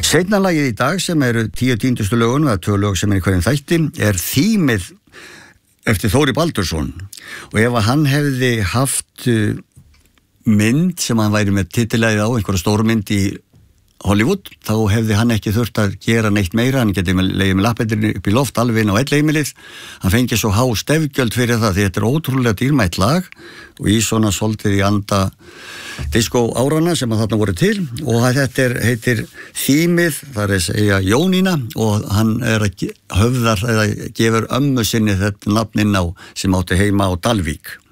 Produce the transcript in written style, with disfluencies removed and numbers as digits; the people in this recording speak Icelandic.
Seinna lagið í dag sem eru 10 týndustu lögunum, eða 2 lög sem í hverjum þætti, þýmið eftir Þóri Baldursson. Og ef hann hefði haft mynd sem hann væri með titilæði á, einhverja stórmynd í Hollywood, þá hefði hann ekki þurft að gera neitt meira, hann geti legið með lappendurinn upp í loft alveg inn á elleimilið, hann fengi svo há stefgjöld fyrir það, því þetta ótrúlega dýrmætt lag og í svona svolítið í anda disco árana sem að þarna voru til og þetta heitir Þýmið, það að segja Jónína og hann að höfðar eða gefur ömmu sinni þetta nafn inn á sem átti heima á Dalvík.